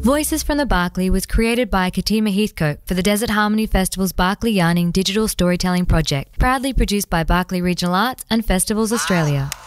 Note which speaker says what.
Speaker 1: Voices from the Barkly was created by Katima Heathcote for the Desert Harmony Festival's Barkly Yarning digital storytelling project, proudly produced by Barkly Regional Arts and Festivals Australia.